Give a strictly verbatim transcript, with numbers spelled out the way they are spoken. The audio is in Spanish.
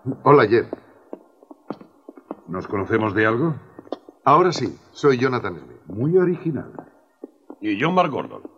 Hola, Jeff. ¿Nos conocemos de algo? Ahora sí, soy Jonathan Smith. Muy original. Y yo, Mark Gordon.